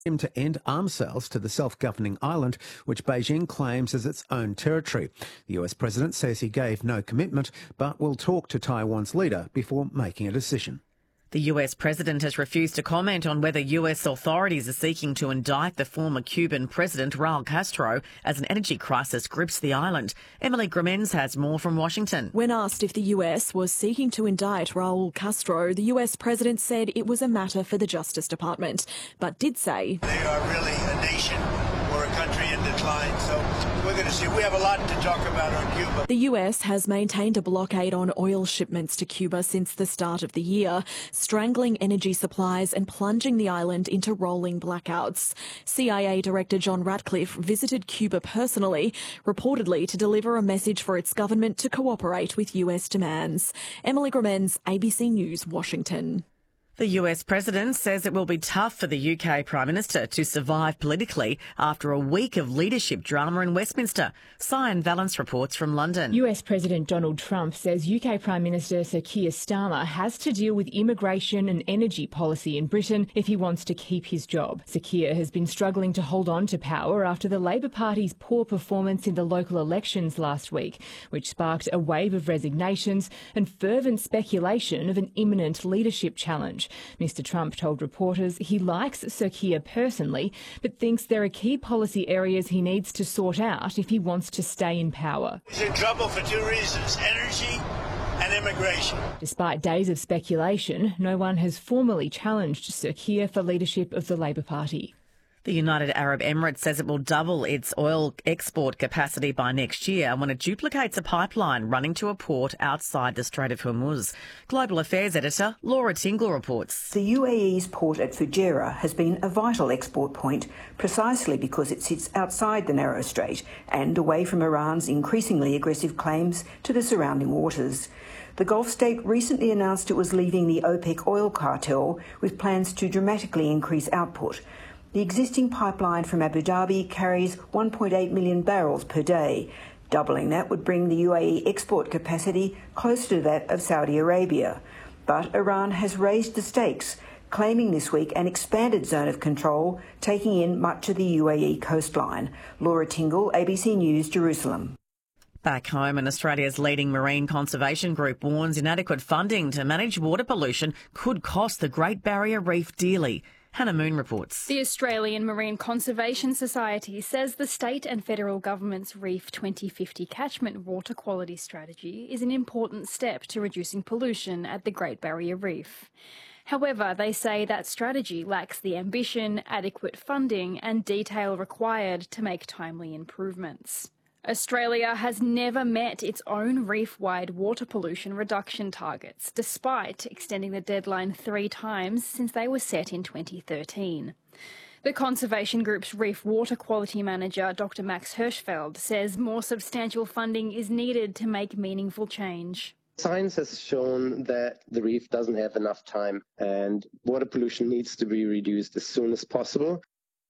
him to end arms sales to the self-governing island, which Beijing claims as its own territory. The US president says he gave no commitment, but will talk to Taiwan's leader before making a decision. The US president has refused to comment on whether US authorities are seeking to indict the former Cuban president Raul Castro as an energy crisis grips the island. Emily Grimmins has more from Washington. When asked if the US was seeking to indict Raul Castro, the US president said it was a matter for the Justice Department, but did say they are really a nation or a country in decline, so we're going to see. We have a lot to talk about on Cuba. The US has maintained a blockade on oil shipments to Cuba since the start of the year, strangling energy supplies and plunging the island into rolling blackouts. CIA Director John Ratcliffe visited Cuba personally, reportedly to deliver a message for its government to cooperate with US demands. Emily Grimmins, ABC News, Washington. The US president says it will be tough for the UK Prime Minister to survive politically after a week of leadership drama in Westminster. Cyan Valance reports from London. US President Donald Trump says UK Prime Minister Sir Keir Starmer has to deal with immigration and energy policy in Britain if he wants to keep his job. Sir Keir has been struggling to hold on to power after the Labor Party's poor performance in the local elections last week, which sparked a wave of resignations and fervent speculation of an imminent leadership challenge. Mr Trump told reporters he likes Sir Keir personally, but thinks there are key policy areas he needs to sort out if he wants to stay in power. He's in trouble for two reasons: energy and immigration. Despite days of speculation, no one has formally challenged Sir Keir for leadership of the Labor Party. The United Arab Emirates says it will double its oil export capacity by next year when it duplicates a pipeline running to a port outside the Strait of Hormuz. Global Affairs editor Laura Tingle reports. The UAE's port at Fujairah has been a vital export point precisely because it sits outside the narrow strait and away from Iran's increasingly aggressive claims to the surrounding waters. The Gulf state recently announced it was leaving the OPEC oil cartel with plans to dramatically increase output. The existing pipeline from Abu Dhabi carries 1.8 million barrels per day. Doubling that would bring the UAE export capacity closer to that of Saudi Arabia. But Iran has raised the stakes, claiming this week an expanded zone of control, taking in much of the UAE coastline. Laura Tingle, ABC News, Jerusalem. Back home, and Australia's leading marine conservation group warns inadequate funding to manage water pollution could cost the Great Barrier Reef dearly. Hannah Moon reports. The Australian Marine Conservation Society says the state and federal government's Reef 2050 catchment water quality strategy is an important step to reducing pollution at the Great Barrier Reef. However, they say that strategy lacks the ambition, adequate funding and detail required to make timely improvements. Australia has never met its own reef-wide water pollution reduction targets, despite extending the deadline 3 times since they were set in 2013. The Conservation Group's Reef Water Quality Manager, Dr Max Hirschfeld, says more substantial funding is needed to make meaningful change. Science has shown that the reef doesn't have enough time and water pollution needs to be reduced as soon as possible.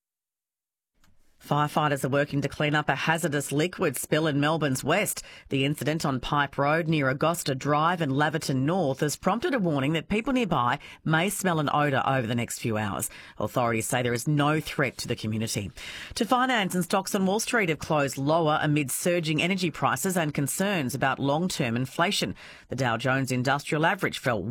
Firefighters are working to clean up a hazardous liquid spill in Melbourne's west. The incident on Pipe Road near Augusta Drive and Laverton North has prompted a warning that people nearby may smell an odour over the next few hours. Authorities say there is no threat to the community. To finance, and stocks on Wall Street have closed lower amid surging energy prices and concerns about long-term inflation. The Dow Jones Industrial Average fell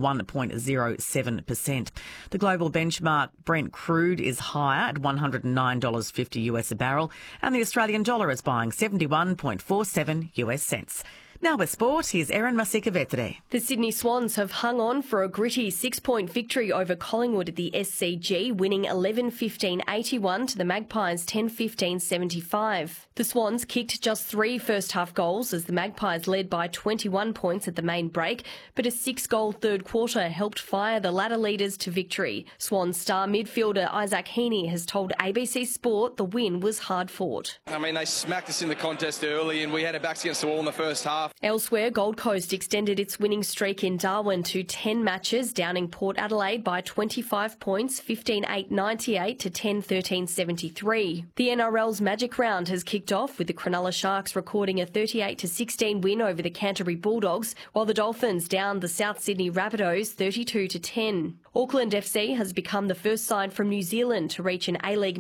1.07%. The global benchmark Brent crude is higher at $109.50 US a barrel, and the Australian dollar is buying 71.47 US cents. Now with sport, here's Erin Masika-Vetere. The Sydney Swans have hung on for a gritty 6-point victory over Collingwood at the SCG, winning 11-15-81 to the Magpies 10-15-75. The Swans kicked just 3 first-half goals as the Magpies led by 21 points at the main break, but a 6-goal third quarter helped fire the ladder leaders to victory. Swans star midfielder Isaac Heaney has told ABC Sport the win was hard-fought. I mean, they smacked us in the contest early and we had our backs against the wall in the first half. half. Elsewhere, Gold Coast extended its winning streak in Darwin to 10 matches, downing Port Adelaide by 25 points, 15-8-98 to 10-13-73. The NRL's Magic Round has kicked off with the Cronulla Sharks recording a 38-16 win over the Canterbury Bulldogs, while the Dolphins downed the South Sydney Rabbitohs 32-10. Auckland FC has become the first side from New Zealand to reach an A-League